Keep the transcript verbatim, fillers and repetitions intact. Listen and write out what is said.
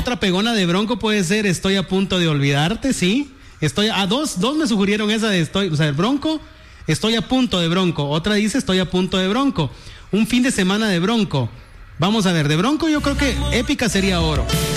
Otra pegona de Bronco puede ser Estoy a punto de olvidarte, sí. Estoy a dos, dos me sugirieron esa de estoy, o sea, el Bronco, Estoy a punto de Bronco. Otra dice Estoy a punto de Bronco. Un fin de semana de Bronco. Vamos a ver, de Bronco yo creo que Épica sería oro.